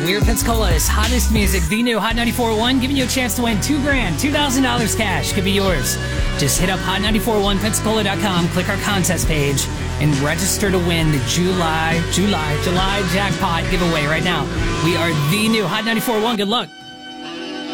We're Pensacola's hottest music, the new Hot 94.1, giving you a chance to win $2 grand, $2,000 cash could be yours. Just hit up hot941pensacola.com, click our contest page, and register to win the July jackpot giveaway right now. We are the new Hot 94.1. Good luck.